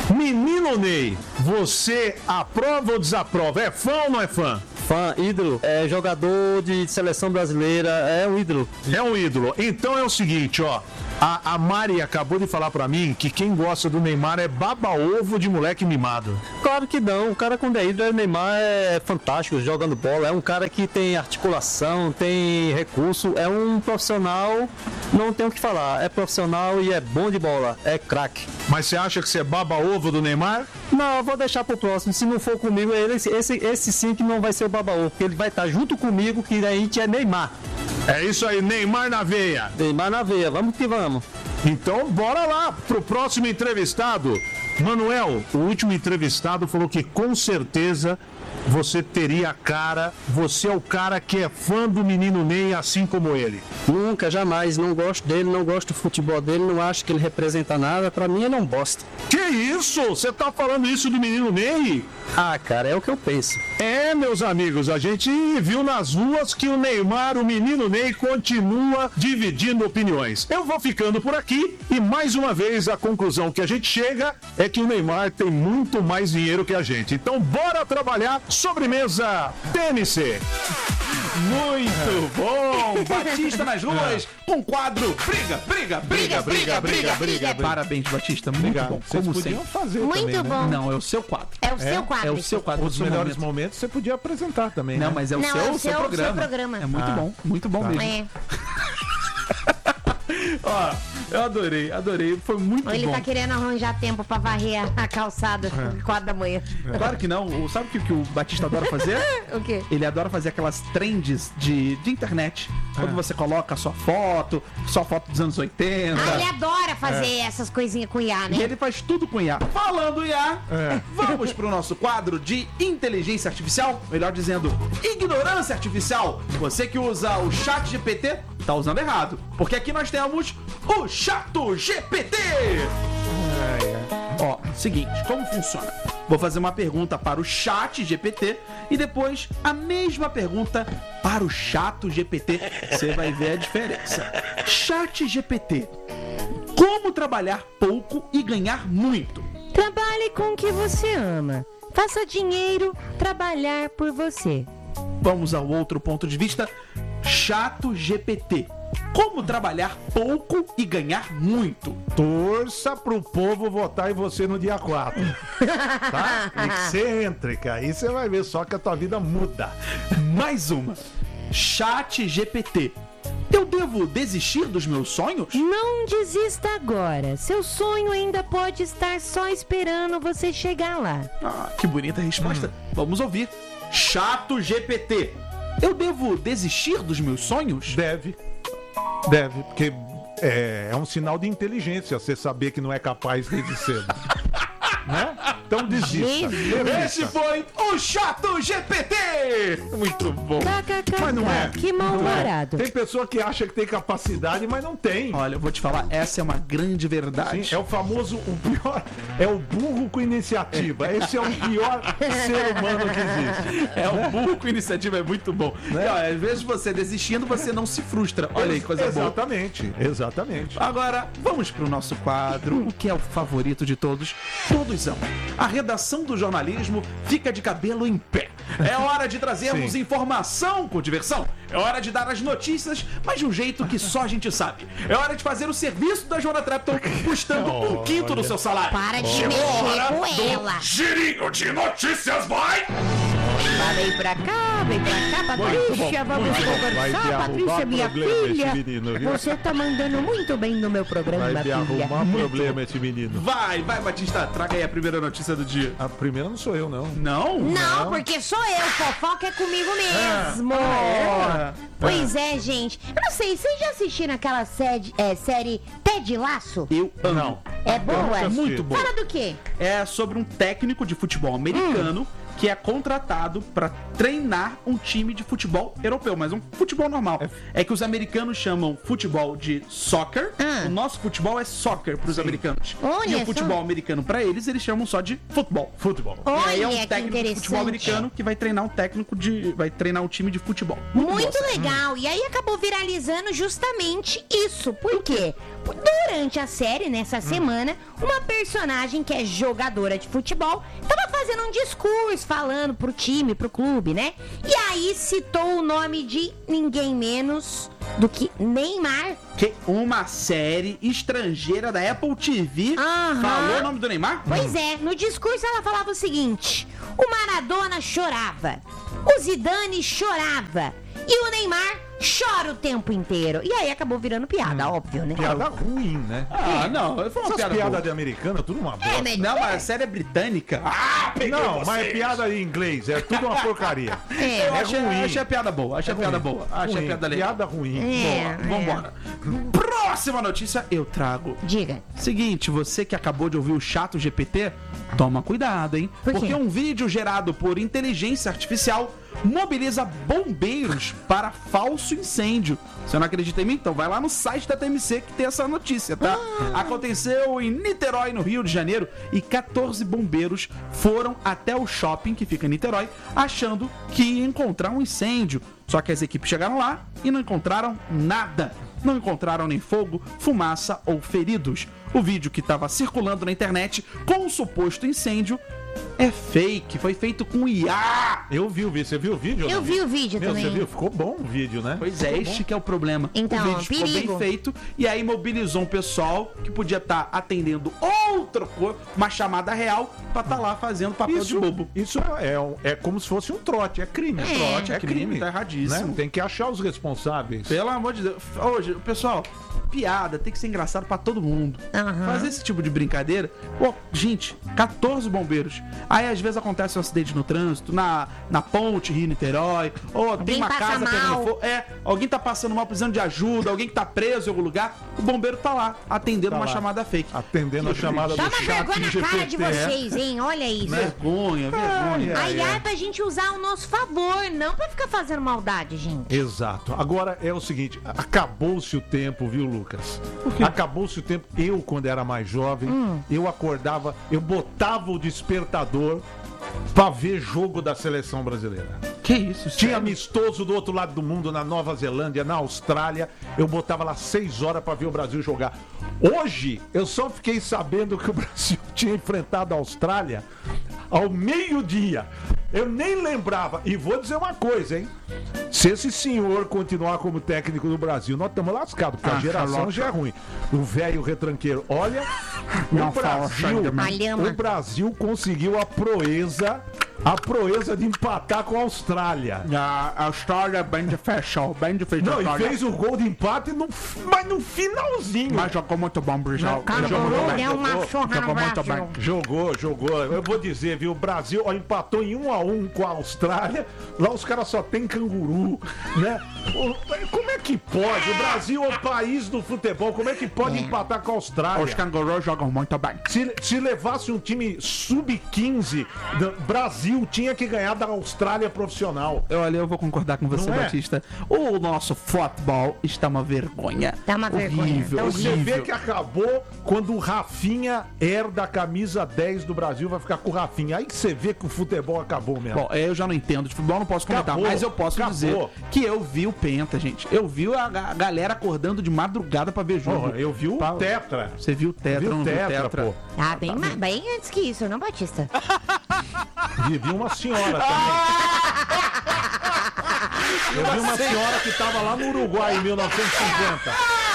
menino Ney, você aprova ou desaprova? É fã ou não é fã?
fã, ídolo, é jogador de seleção brasileira, é um ídolo.
É um ídolo. Então é o seguinte, ó. A Mari acabou de falar pra mim que quem gosta do Neymar é baba-ovo de moleque mimado.
Claro que não. O cara quando é ídolo, o Neymar é fantástico jogando bola. É um cara que tem articulação, tem recurso. É um profissional, não tem o que falar. É profissional e é bom de bola. É craque.
Mas você acha que você é baba-ovo do Neymar?
Não, eu vou deixar pro próximo. Se não for comigo, esse sim que não vai ser o baba-ovo. Porque ele vai estar junto comigo, que a gente é Neymar.
É isso aí, Neymar na veia.
Neymar na veia, vamos que vamos.
Então bora lá pro próximo entrevistado. Manuel, o último entrevistado falou que com certeza você teria a cara, você é o cara que é fã do menino Ney, assim como ele.
Nunca, jamais, não gosto dele, não gosto do futebol dele, não acho que ele representa nada, pra mim ele é um bosta.
Que isso? Você tá falando isso do menino Ney?
Ah, cara, é o que eu penso.
É, meus amigos, a gente viu nas ruas que o Neymar, o menino Ney, continua dividindo opiniões. Eu vou ficando por aqui e mais uma vez a conclusão que a gente chega é que o Neymar tem muito mais dinheiro que a gente. Então bora trabalhar. Sobremesa TNC.
Muito bom! Batista nas ruas com quadro Briga. Parabéns, Batista. Muito bom.
Vocês
Como
podiam
sempre.
fazer
Muito
também,
bom.
né?
Não, é o seu quadro.
É o seu quadro.
É o seu quadro.
Os melhores momentos você podia apresentar também,
Não,
né?
mas é o
Não,
seu,
é o
seu
seu
programa.
programa.
É muito bom mesmo.
É.
Ó, eu adorei. Foi muito
Ele
bom.
tá querendo arranjar tempo pra varrer a calçada 4 da manhã.
Claro que não. Sabe o que o Batista adora fazer?
O quê?
Ele adora fazer aquelas trends de internet. Quando você coloca a sua foto dos anos 80.
Ah, ele adora fazer essas coisinhas com IA,
E
né?
ele faz tudo com IA. Falando IA, vamos pro nosso quadro de inteligência artificial. Melhor dizendo, ignorância artificial. Você que usa o chat GPT, tá usando errado. Porque aqui nós temos o Chato GPT. Ó, seguinte, como funciona? Vou fazer uma pergunta para o chat GPT e depois a mesma pergunta para o Chato GPT. Você vai ver a diferença. Chat GPT. Como trabalhar pouco e ganhar muito?
Trabalhe com o que você ama. Faça dinheiro trabalhar por você.
Vamos ao outro ponto de vista. Chato GPT. Como trabalhar pouco e ganhar muito?
Torça pro povo votar em você no dia 4. Tá? Excêntrica. Aí você vai ver só que a tua vida muda.
Mais uma. Chat GPT. Eu devo desistir dos meus sonhos?
Não desista agora. Seu sonho ainda pode estar só esperando você chegar lá.
Ah, que bonita resposta. Vamos ouvir. Chato GPT. Eu devo desistir dos meus sonhos?
Deve, porque é um sinal de inteligência você saber que não é capaz desde cedo. Né? Então desista.
Esse foi o Chato GPT! Muito bom.
Mas não é.
Que mal-humorado.
Tem pessoa que acha que tem capacidade, mas não tem.
Olha, eu vou te falar, essa é uma grande verdade.
Sim, é o famoso, o pior, é o burro com iniciativa. Esse é o pior ser humano que existe.
É o burro com iniciativa, é muito bom.
Né?
E, ó, às vezes você desistindo, você não se frustra. Olha aí, coisa boa.
Exatamente.
Agora, vamos pro nosso quadro, o que é o favorito de todos. Todos amam. A redação do jornalismo fica de cabelo em pé. É hora de trazermos informação com diversão. É hora de dar as notícias, mas de um jeito que só a gente sabe. É hora de fazer o serviço da Joana Trepton custando um quinto do seu salário.
Para de mexer com ela.
Girinho de notícias, vai!
Vem pra cá, Patrícia, vamos conversar. Patrícia, minha filha, você tá mandando muito bem no meu programa,
Vai me
filha.
arrumar problema esse menino.
Vai, Batista, traga aí a primeira notícia do dia.
A primeira não sou eu, não.
Não?
Não, porque sou eu, fofoca é comigo mesmo. Pois é, gente. Eu não sei, vocês já assistiram aquela série Ted Lasso?
Eu amo.
É boa?
É muito boa.
Fala do quê?
É sobre um técnico de futebol americano que é contratado para treinar um time de futebol europeu, mas um futebol normal. É que os americanos chamam futebol de soccer, o nosso futebol é soccer para os americanos.
Olha
E o
só.
futebol americano para eles chamam só de futebol. E aí é
Olha,
um
que
técnico de futebol
interessante.
americano que vai treinar vai treinar um time de futebol.
Muito
boa.
legal. E aí acabou viralizando justamente isso. Por quê? Durante a série, nessa semana, uma personagem que é jogadora de futebol tava fazendo um discurso falando pro time, pro clube, né? E aí citou o nome de ninguém menos do que Neymar.
Que uma série estrangeira da Apple TV falou o nome do Neymar?
Pois é, no discurso ela falava o seguinte: o Maradona chorava, o Zidane chorava e o Neymar chora o tempo inteiro. E aí acabou virando piada, óbvio, né?
Piada ruim, né?
Não, foi uma
Essas
piada
piadas
boa.
de americana, tudo uma bosta.
Não, mas a série é britânica.
Não, mas é piada em inglês, é tudo uma porcaria.
Eu achei,
ruim.
achei a piada boa, achei a piada boa. Achei a
Ruim,
piada legal.
piada ruim.
Boa, vambora. Próxima notícia eu trago.
Diga.
Seguinte, você que acabou de ouvir o Chato GPT, toma cuidado, hein?
Por quê?
Porque um vídeo gerado por inteligência artificial mobiliza bombeiros para falso incêndio. Você não acredita em mim? Então vai lá no site da TMC que tem essa notícia, tá? Aconteceu em Niterói, no Rio de Janeiro, e 14 bombeiros foram até o shopping que fica em Niterói, achando que ia encontrar um incêndio. Só que as equipes chegaram lá e não encontraram nada. Não encontraram nem fogo, fumaça ou feridos. O vídeo que estava circulando na internet com o suposto incêndio é fake, foi feito com IA.
Eu vi o vídeo, você viu o vídeo?
Eu vi o vídeo
Meu,
também.
você viu? Ficou bom o vídeo, né?
Pois é, este que é o problema.
Então,
o vídeo ficou
perigo.
bem feito e aí mobilizou um pessoal que podia estar atendendo uma chamada real pra estar lá fazendo papel de bobo.
Isso é como se fosse um trote, é crime.
Trote, é crime, tá erradíssimo.
Né? Tem que achar os responsáveis.
Pelo amor de Deus. Hoje, pessoal, piada tem que ser engraçado pra todo mundo. Fazer esse tipo de brincadeira. Pô, gente, 14 bombeiros. Aí às vezes acontece um acidente no trânsito, na ponte Rio-Niterói, ou tem uma
passa
casa pegando
mal.
fogo. Alguém tá passando mal, precisando de ajuda, alguém que tá preso em algum lugar, o bombeiro tá lá, atendendo uma chamada fake.
Atendendo a chamada
Toma
do chat
vergonha na cara de
GPT.
vocês, hein? Olha isso.
Vergonha.
A IA é pra gente usar ao nosso favor, não pra ficar fazendo maldade, gente.
Exato. Agora é o seguinte, acabou-se o tempo, viu, Lucas? Acabou-se o tempo. Eu, quando era mais jovem, eu acordava, eu botava o despertador pra ver jogo da seleção brasileira.
Que isso?
Tinha amistoso do outro lado do mundo, na Nova Zelândia, na Austrália. Eu botava lá 6 horas pra ver o Brasil jogar. Hoje, eu só fiquei sabendo que o Brasil tinha enfrentado a Austrália ao meio-dia. Eu nem lembrava. E vou dizer uma coisa, hein? Se esse senhor continuar como técnico do Brasil, nós estamos lascados, porque a geração já é ruim. O velho retranqueiro. Olha, o Brasil conseguiu a proeza de empatar com a Austrália.
A Austrália bem defensão,
Não, e fez o gol de empate, mas no finalzinho.
Mas jogou muito bom, Brijal.
Jogou. Eu vou dizer, viu? O Brasil empatou em 1-1 com a Austrália. Lá os caras só tem canguru, né? Como é que pode? O Brasil é o país do futebol. Como é que pode empatar com a Austrália?
Os cangurus jogam muito bem.
Se levasse um time sub-15, Brasil tinha que ganhar da Austrália profissional.
Olha, eu vou concordar com você,
Não é?
Batista. O nosso futebol está uma vergonha.
Tá uma vergonha.
Horrível,
Você
horrível.
vê que acabou quando o Rafinha herda a camisa 10 do Brasil, vai ficar com o Rafinha. Aí você vê que o futebol acabou mesmo.
Bom, eu já não entendo de futebol, não posso comentar,
Acabou,
mas eu posso
acabou.
dizer que eu vi o Penta, gente. Eu vi a galera acordando de madrugada pra ver jogo.
Porra, eu vi o Tetra.
Você viu o Tetra,
Viu
não
o
viu o
Tetra,
Tetra?
pô.
Ah, bem antes que isso, não, Batista?
Vi uma senhora também. Eu vi uma senhora que tava lá no Uruguai em 1950.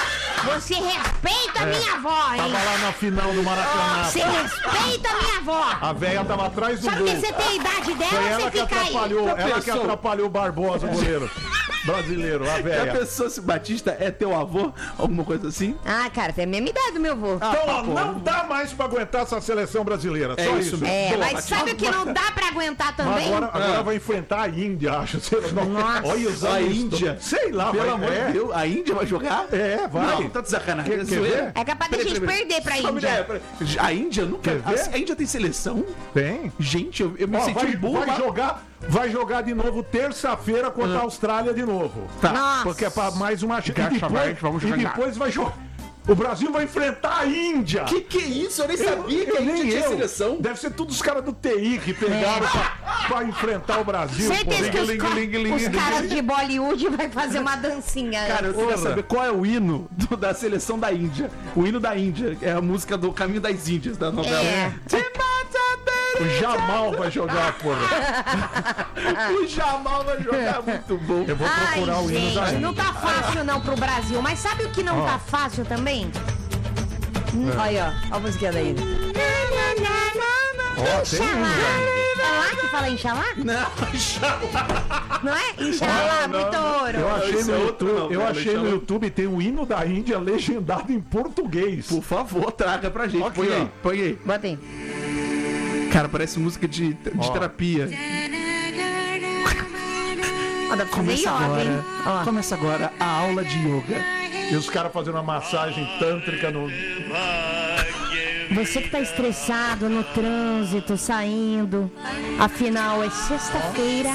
Você respeita a minha avó, hein?
Tava lá na final do Maracanã.
Você respeita a minha avó.
A velha tava atrás do
Só
gol.
porque você tem a idade dela,
Foi ela
você
que
fica aí.
atrapalhou, ela que atrapalhou o Barbosa, o goleiro brasileiro, a
Já
velha.
pensou se Batista é teu avô? Alguma coisa assim?
Ah, cara, tem a mesma idade do meu avô.
Então, ó, não dá mais pra aguentar essa seleção brasileira. Só isso.
mesmo.
Mas sabe o que não dá pra aguentar também?
Agora vai enfrentar a Índia, acho. Sei lá, não.
Nossa.
Olha os
A
anos.
Índia?
Sei lá,
Pelo
vai,
amor de Deus, a Índia vai jogar?
É, vai.
Não, tá de sacanagem.
Quer ver?
É capaz da gente perder pra Índia.
A Índia nunca.
Quer ver?
A Índia tem seleção?
Tem.
Gente, eu me
Ó,
senti um burro.
vai jogar de novo terça-feira contra a Austrália de novo.
Tá.
Nossa.
Porque é pra mais uma chance.
Vamos
E
jogar.
depois vai jogar. O Brasil vai enfrentar a Índia.
Que é isso? Eu nem sabia que a Índia tinha seleção.
Deve ser todos os caras do TI que pegaram pra enfrentar o Brasil.
Certeza que
Ling,
os caras de Bollywood vai fazer uma dancinha.
Cara, eu queria saber qual é o hino da seleção da Índia. O hino da Índia é a música do Caminho das Índias da novela.
O Jamal vai jogar, porra.
O Jamal vai jogar muito bom.
Eu vou procurar o hino da
gente,
Índia.
não tá fácil não pro Brasil. Mas sabe o que não tá fácil também? Olha, ó a musiquinha da Índia. Inxalá. É lá que fala Inxalá?
Não,
Não é? Inxalá, muito ouro.
Eu achei
Esse
no
é
YouTube,
outro, não,
eu
cara,
achei
deixa
no
eu-
YouTube tem o hino da Índia legendado em português.
por favor, traga pra gente.
Aqui,
Põe
ó.
aí, põe aí.
Bota aí.
Cara, parece música de terapia.
Ó, dá pra fazer
Começa
yoga, hein?
agora,
Ó.
começa agora a aula de yoga.
E os caras fazendo uma massagem tântrica no.
Você que tá estressado no trânsito, saindo. Afinal, é sexta-feira.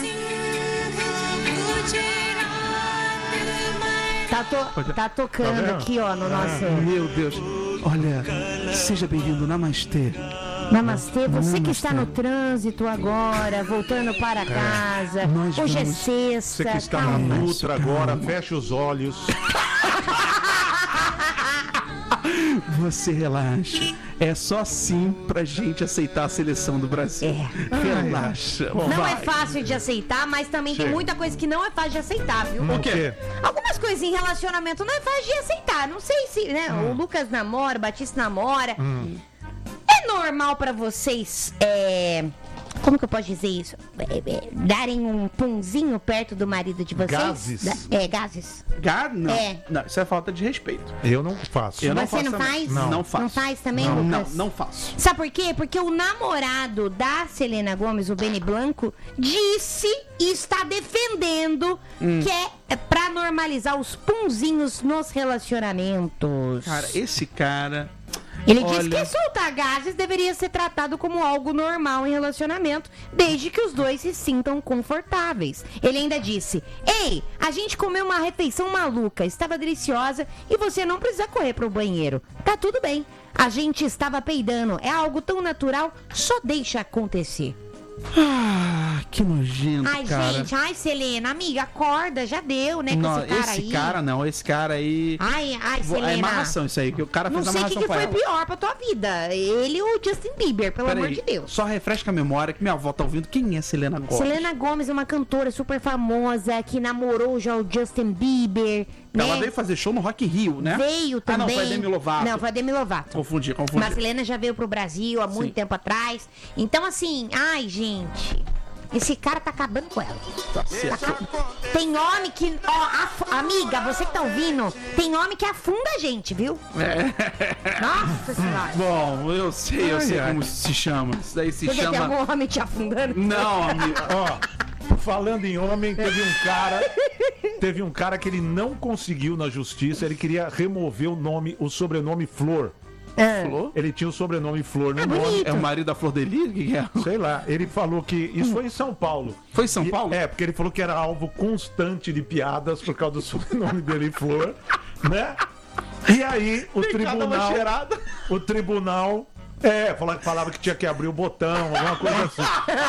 Tá tocando
vendo?
aqui, ó, no nosso.
Meu Deus. Olha, seja bem-vindo, Namastê.
Namastê, você que está no trânsito agora, voltando para casa.
Nós
Hoje é
vamos-
sexta.
Você que está
calma.
na Nutra agora, fecha os olhos.
Você relaxa. É só assim pra gente aceitar a seleção do Brasil. Relaxa.
Não
vai.
é fácil de aceitar, mas também tem muita coisa que não é fácil de aceitar, viu?
O quê?
Algumas coisas em relacionamento não é fácil de aceitar. Não sei se, né? O Lucas namora, o Batista namora. É normal pra vocês, como que eu posso dizer isso? Darem um punzinho perto do marido de vocês?
Gases?
Gases.
Não.
É.
Não, isso é falta de respeito.
Eu não faço.
Eu não
Você não
faço também.
faz?
Não faço.
Não faz também,
Não,
Lucas?
não faço.
Sabe por quê? Porque o namorado da Selena Gomez, o Benny Blanco, disse e está defendendo que é pra normalizar os punzinhos nos relacionamentos.
Cara, esse cara...
Ele disse
olha-
que soltar gases deveria ser tratado como algo normal em relacionamento, desde que os dois se sintam confortáveis. Ele ainda disse: ei, a gente comeu uma refeição maluca, estava deliciosa e você não precisa correr pro banheiro. Tá tudo bem. A gente estava peidando, é algo tão natural, só deixa acontecer.
Ah, que nojento,
Ai,
cara.
gente, ai, Selena, amiga, acorda, já deu, né, com
Não,
esse cara aí.
esse cara aí...
Ai,
É
Selena.
amarração isso aí, que o cara
Não
fez
sei o
amarração
que
pra
foi
ela.
pior pra tua vida. Ele ou o Justin Bieber, pelo amor
Peraí,
de Deus.
só refresca a memória que minha avó tá ouvindo. Quem é Selena Gomez?
Selena Gomez é uma cantora super famosa que namorou já o Justin Bieber, né?
Ela veio fazer show no Rock in Rio, né?
Veio também.
Ah, não, foi a Demi Lovato.
Não, foi a Demi Lovato.
Confundi.
Mas a Selena já veio pro Brasil há muito tempo atrás. Então, assim, ai, gente... Esse cara tá acabando com ela. Tem homem que... Ó, amiga, você que tá ouvindo, tem homem que afunda a gente, viu? Nossa senhora.
Bom, eu sei como se chama. Isso daí se
Porque tem
chama...
algum homem te afundando?
Não, amigo.
Ó, falando em homem, teve um cara que ele não conseguiu na justiça, ele queria remover o sobrenome Flor.
Flor?
Ele tinha o sobrenome Flor no nome.
bonito.
É o marido da Flor de Lis? O que é?
Sei lá, ele falou que isso foi em São Paulo.
Foi em São Paulo?
É, porque ele falou que era alvo constante de piadas por causa do sobrenome dele, Flor, né? E aí o tribunal Falava que tinha que abrir o botão, alguma coisa assim.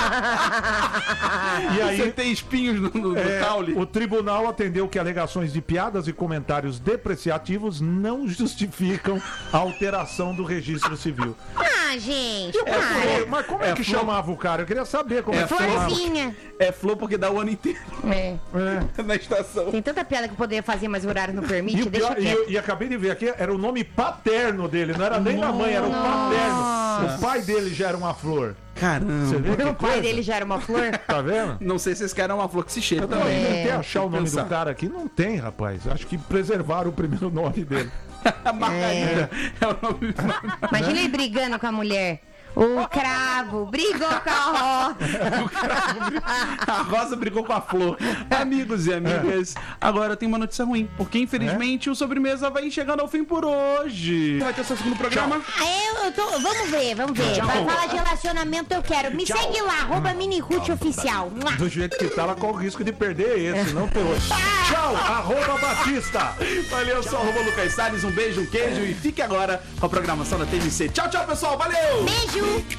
E aí,
Você tem espinhos no caule?
o tribunal atendeu que alegações de piadas e comentários depreciativos não justificam a alteração do registro civil.
Ah, gente,
Mas como é que chamava o cara? Eu queria saber como é que chamava.
Florzinha.
É flor porque dá o ano inteiro na estação.
Tem tanta piada que eu poderia fazer, mas o horário não permite, deixa quieto.
E acabei de ver aqui, era o nome paterno dele, não era nem da mãe, era o paterno. O pai dele já era uma flor.
Caramba.
Você vê que
O pai
coisa?
dele já era uma flor?
Tá vendo?
Não sei se esse cara é uma flor que se cheira
Eu também
também.
tentei achar o nome
pensar.
do cara aqui, não tem, rapaz. Acho que preservaram o primeiro nome dele.
A Margarida é o nome.
Imagina ele brigando com a mulher. O cravo brigou com a rosa.
A Rosa brigou com a flor. Amigos e amigas, agora tem uma notícia ruim, porque infelizmente o Sobremesa vai chegando ao fim por hoje. Vai ter seu segundo programa?
Vamos ver. Vai falar de relacionamento, eu quero. Me segue lá, @minirute_oficial.
Do jeito que tá, ela corre o risco de perder esse, não ter outro. Tchau, @Batista.
Valeu, sou o Lucas Salles, um beijo, um queijo e fique agora com a programação da TMC. Tchau, pessoal, valeu!
Beijo.